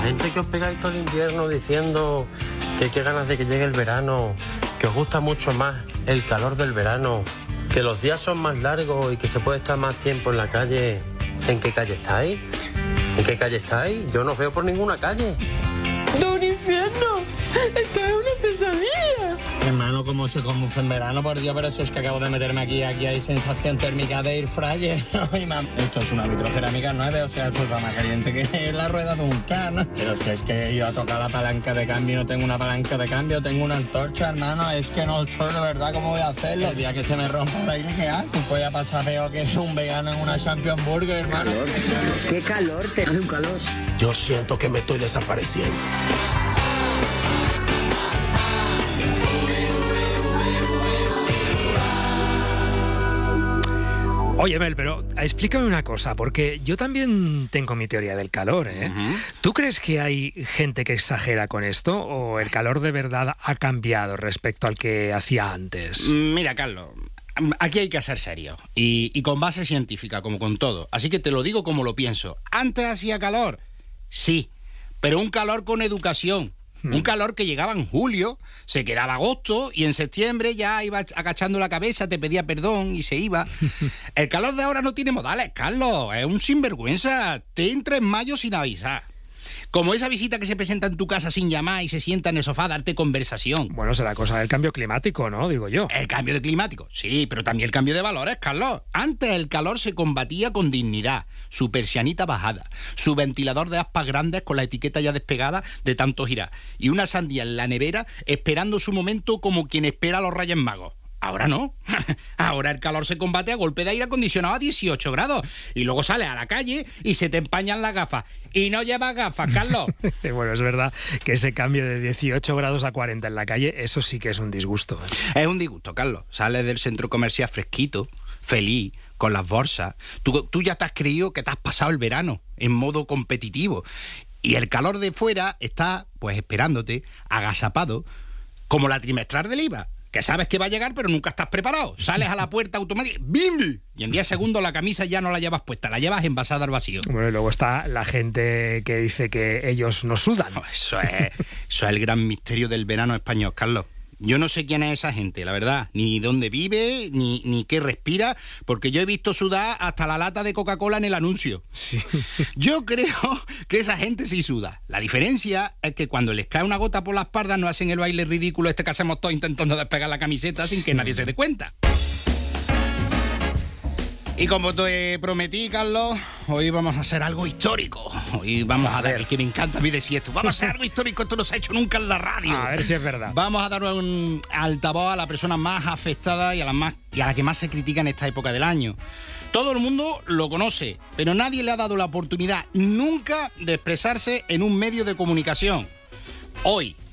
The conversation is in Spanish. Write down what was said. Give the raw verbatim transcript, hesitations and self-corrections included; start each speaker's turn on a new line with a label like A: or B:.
A: Gente que os pegáis todo el invierno diciendo que qué ganas de que llegue el verano, que os gusta mucho más el calor del verano, que los días son más largos y que se puede estar más tiempo en la calle. ¿En qué calle estáis? ¿En qué calle estáis? Yo no os veo por ninguna calle.
B: ¡De un infierno! ¡Esto es una pesadilla!
C: Hermano, ¿cómo se conduce en verano? Por Dios, pero eso es que acabo de meterme aquí. Aquí hay sensación térmica de air fryer. Ay, mam. Esto es una vitrocerámica nueve, o sea, esto está más caliente que la rueda de un carro. Pero si es que yo a tocar la palanca de cambio no tengo una palanca de cambio, tengo una antorcha, hermano. Es que no sé de verdad cómo voy a hacerlo. El día que se me rompa el aire, ¿qué hago? Voy a pasar peor que un vegano en una Champion Burger, hermano.
D: Calor. ¿Qué calor? Te hace un calor.
E: Yo siento que me estoy desapareciendo.
F: Oye, Mel, pero explícame una cosa, porque yo también tengo mi teoría del calor, ¿eh? Uh-huh. ¿Tú crees que hay gente que exagera con esto o el calor de verdad ha cambiado respecto al que hacía antes?
G: Mira, Carlos, aquí hay que ser serio y, y con base científica, como con todo. Así que te lo digo como lo pienso. ¿Antes hacía calor? Sí, pero un calor con educación. Un calor que llegaba en julio, se quedaba agosto y en septiembre ya iba agachando la cabeza, te pedía perdón y se iba. El calor de ahora no tiene modales, Carlos, es un sinvergüenza. Te entra en mayo sin avisar. Como esa visita que se presenta en tu casa sin llamar y se sienta en el sofá a darte conversación.
F: Bueno, será cosa del cambio climático, ¿no? Digo yo.
G: El cambio de climático, sí, pero también el cambio de valores, Carlos. Antes el calor se combatía con dignidad, su persianita bajada, su ventilador de aspas grandes con la etiqueta ya despegada de tanto girar, y una sandía en la nevera esperando su momento como quien espera a los Reyes Magos. Ahora no. Ahora el calor se combate a golpe de aire acondicionado a dieciocho grados. Y luego sales a la calle y se te empañan las gafas. Y no llevas gafas, Carlos.
F: Bueno, es verdad que ese cambio de dieciocho grados a cuarenta en la calle, eso sí que es un disgusto.
G: Es un disgusto, Carlos. Sales del centro comercial fresquito, feliz, con las bolsas. Tú, tú ya te has creído que te has pasado el verano en modo competitivo. Y el calor de fuera está, pues, esperándote, agazapado, como la trimestral del I V A. Que sabes que va a llegar, pero nunca estás preparado. Sales a la puerta automática, ¡bimbi! Y en diez segundos la camisa ya no la llevas puesta, la llevas envasada al vacío.
F: Bueno, y luego está la gente que dice que ellos no sudan.
G: No, eso es, eso es el gran misterio del verano español, Carlos. Yo no sé quién es esa gente, la verdad. Ni dónde vive, ni, ni qué respira, porque yo he visto sudar hasta la lata de Coca-Cola en el anuncio.
F: Sí.
G: Yo creo que esa gente sí suda. La diferencia es que cuando les cae una gota por la espalda no hacen el baile ridículo este que hacemos todos intentando despegar la camiseta sin que nadie se dé cuenta. Y como te prometí, Carlos, hoy vamos a hacer algo histórico. Hoy vamos a, a dar, el que me encanta a mí decir esto, vamos a hacer algo histórico, esto no se ha hecho nunca en la radio.
F: A ver si es verdad.
G: Vamos a dar un altavoz a la persona más afectada y a la, más, y a la que más se critica en esta época del año. Todo el mundo lo conoce, pero nadie le ha dado la oportunidad nunca de expresarse en un medio de comunicación. Hoy,